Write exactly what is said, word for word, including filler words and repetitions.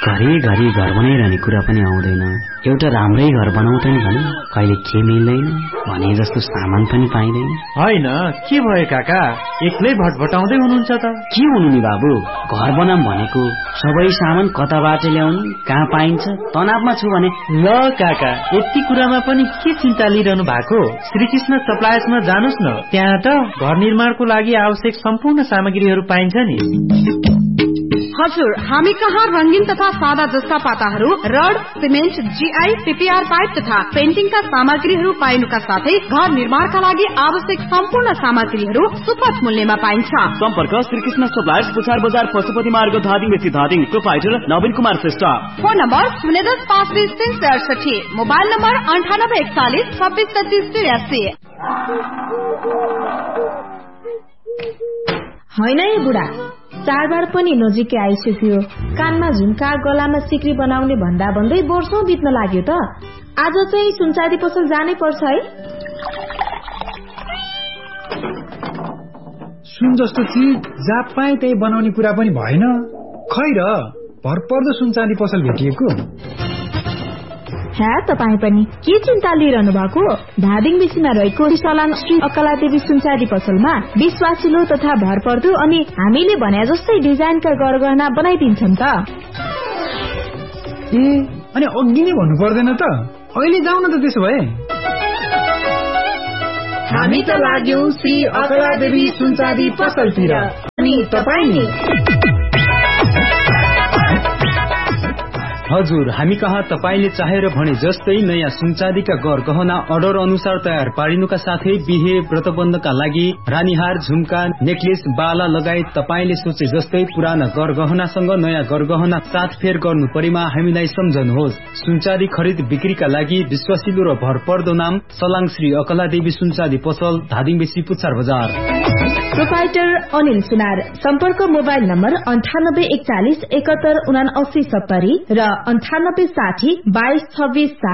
घरि घरि घर बनाइरहने कुरा पनि आउँदैन। एउटा राम्रै घर बनाउँदैन भने कहिले के मिल्दैन भने जस्तो सामान पनि पाइँदैन। होइन के भयो काका, एक्लै भटभटाउँदै हुनुहुन्छ त? के हुनु नि बाबु, घर बनाऊँ भनेको सबै सामान कताबाट ल्याउने, कहाँ पाइन्छ, तनावमा छु भने। ल काका, यति कुरामा पनि के चिन्ता लिइरहनु भएको? श्रीकृष्ण सप्लायर्समा जानुस् न, त्यहाँ त घर निर्माणको लागि आवश्यक सम्पूर्ण सामग्रीहरू पाइन्छ नि। हजुर, हामी कहाँ रंगीन तथा सादा जस्ता पाताहरू, rod, cement, GI, PPR pipe तथा पेन्टिङका सामग्रीहरू पाइनुका साथै घर निर्माणका लागि आवश्यक सम्पूर्ण सामग्रीहरू सुपथ मूल्यमा पाइन्छ। सम्पर्क श्रीकृष्ण सप्लायर्स, पुछार बजार, पशुपति मार्ग, धादिङ बेसी धादिङ। प्रोपाइटर नवीन कुमार श्रेष्ठ। फोन नम्बर शून्य दस पाँच बिस तीन सय अडसठी। मोबाइल नम्बर अन्ठानब्बे एकचालिस छब्बिस तेत्तिस त्रियासी। होइन है बुढा, चाडबाड पनि नजिकै आइसक्यो। कानमा झुम्का, गलामा सिक्री बनाउने भन्दा भन्दै वर्षौं बित्न लाग्यो त। आज चाहिँ सुनचाँदी पसल जानै पर्छ है। सुन जस्तो चिज जहाँ पाए त्यही बनाउने कुरा पनि भएन। खै र भरपर्दो सुनचाँदी पसल भेटिएको। ह्या तपाईँ पनि के चिन्ता लिइरहनु भएको? धादिङ बेसीमा रहेको सलाङ श्री अकलादेवी सुनचाँदी पसलमा विश्वासिलो तथा भरपर्दो अनि हामीले भने जस्तै डिजाइनका गरगहना बनाइदिन्छन् त। ए अनि अघि नै भन्नु पर्दैन त? अहिले जाउँ न त त्यसो भए। हामी त लाग्यौं श्री अकलादेवी सुनचाँदी पसलतिर। अनि तपाईँ नि? हजुर, हामी कहाँ तपाईले चाहेर भने जस्तै नयाँ सुनचाँदीका गहना अर्डर अनुसार तयार पारिनुका साथै बिहे व्रतबन्धका लागि रानीहार, झुम्का, नेकलेस, बाला लगायत तपाईले सोचे जस्तै पुराना गहनासँग नयाँ गहना साथफेर गर्नु परेमा हामीलाई सम्झनुहोस्। सुनचाँदी खरिद बिक्रीका लागि विश्वासिलो र भरपर्दो नाम सलाङ श्री अकलादेवी सुनचाँदी पसल, धादिङ बेसी, पुच्छार बजार। प्रोपाइटर अनिल सुनार। सम्पर्क मोबाइल नम्बर अन्ठानब्बे एकचालिस एकहत्तर उना अस्सी सत्तरी र अन्ठानब्बे साठी बाइस छब्बीस।